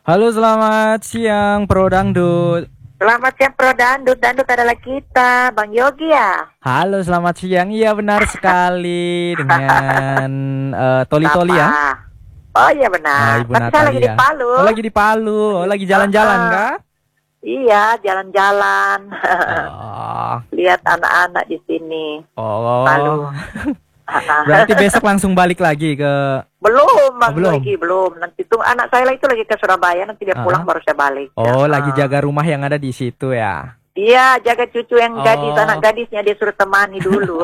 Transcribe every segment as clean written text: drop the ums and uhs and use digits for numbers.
Halo, selamat siang Pro Dangdut. Selamat siang Pro Dangdut. Dangdut adalah kita, Bang Yogi ya. Halo, selamat siang. Iya, benar sekali dengan Toli-Toli ya. Apa? Oh iya benar. Ibu Tapi saya lagi di Natalia. Palu. Oh, lagi di Palu. Oh, lagi jalan-jalan kah? Iya, jalan-jalan. Oh. Lihat anak-anak di sini. Oh. Palu. Berarti besok langsung balik lagi ke Belum, Bang belum. Yogi, belum. Nanti tuh anak saya itu lagi ke Surabaya, nanti dia pulang baru saya balik. Oh, lagi jaga rumah yang ada di situ ya. Iya, jaga cucu yang gadis, Oh. anak gadisnya dia suruh temani dulu.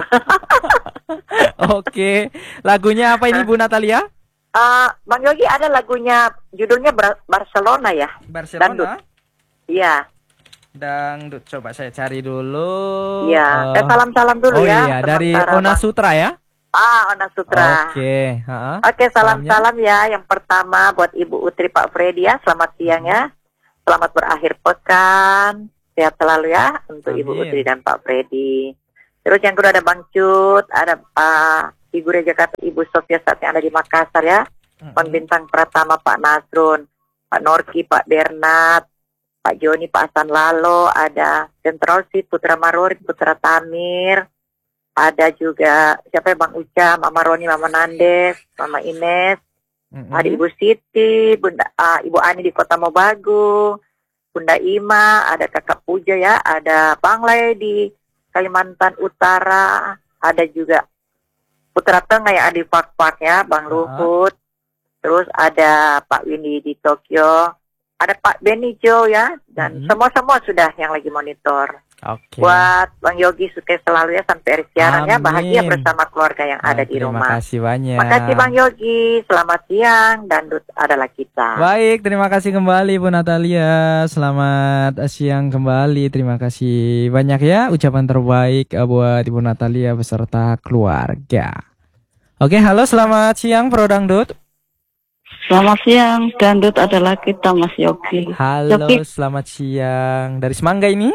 Oke. Lagunya apa ini Bu Natalia? Bang Yogi ada lagunya, judulnya Barcelona ya. Barcelona. Iya. Dangdut, coba saya cari dulu. Iya, salam-salam dulu oh ya. iya, dari Sementara, Ona Bang. Sutra ya. Ona Sutra. Oke, Oke, salamnya. salam-salam ya. Yang pertama buat Ibu Utri Pak Freddy ya. Selamat siang ya. Selamat berakhir pekan. Sehat selalu ya untuk Ibu Amin. Utri dan Pak Freddy. Terus yang kedua ada Bang Cut, ada Pak Ibu Reja Jakarta, Ibu Sofia saat yang ada di Makassar ya. Bang Bintang Pratama, Pak Nasrun, Pak Norki, Pak Bernat, Pak Joni, Pak Hasan Lalo, ada Sentral Seed, Putra Maruri, Putra Tamir, ada juga siapa ya, Bang Uca, Mama Roni, Mama Nandes, Mama Ines, ada Ibu Siti, Bunda, Ibu Ani di Kota Mobagu, Bunda Ima, ada Kakak Puja ya, ada Bang Lay di Kalimantan Utara, ada juga Putra Tengah ya, di Pak ya, Bang Luhut, terus ada Pak Windy di Tokyo, ada Pak Benny Jo ya, dan semua-semua sudah yang lagi monitor. Oke. Buat Bang Yogi sukses selalu ya sampai hari siaran ya, bahagia Amin. bersama keluarga yang ada di rumah. Terima kasih banyak. Makasih Bang Yogi, selamat siang, Dangdut adalah kita. Baik, terima kasih kembali Bu Natalia. Selamat siang kembali. Terima kasih banyak ya. Ucapan terbaik buat Ibu Natalia beserta keluarga. Oke, halo, selamat siang Pro Dangdut. Selamat siang, Dangdut adalah kita, Mas Yogi. Halo, Yogi. selamat siang. Dari Semangga ini?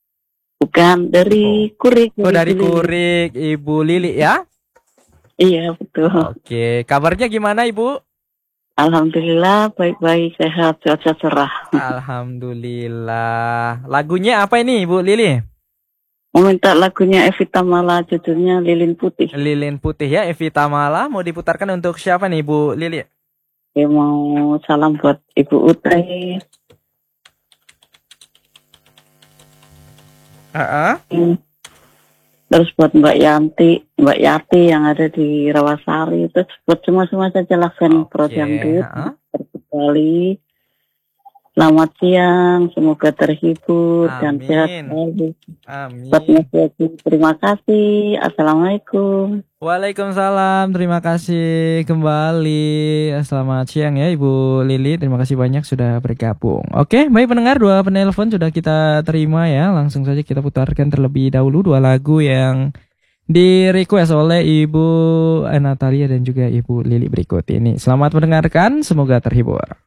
Bukan, dari Kurik. Oh, dari Kurik, Ibu Lili ya? Iya, betul. Oke, kabarnya gimana Ibu? Alhamdulillah, baik-baik, sehat, cuaca cerah. Alhamdulillah. Lagunya apa ini Ibu Lili? Mau minta lagunya Evita Mala, judulnya Lilin Putih. Lilin Putih ya, Evita Mala. Mau diputarkan untuk siapa nih Ibu Lili? Mau salam buat Ibu Utri. Terus buat Mbak Yati yang ada di Rawasari. Terus buat semua saja lah fan Pro Dangdut. Terkembali. Selamat siang, semoga terhibur dan sehat selalu. Amin. Buat Mas Yogi, terima kasih. Assalamualaikum. Waalaikumsalam, terima kasih kembali. Selamat siang ya Ibu Lili, terima kasih banyak sudah bergabung. Oke, baik pendengar, 2 penelpon sudah kita terima ya. Langsung saja kita putarkan terlebih dahulu 2 lagu yang di request oleh Ibu Natalia dan juga Ibu Lili berikut ini. Selamat mendengarkan, semoga terhibur.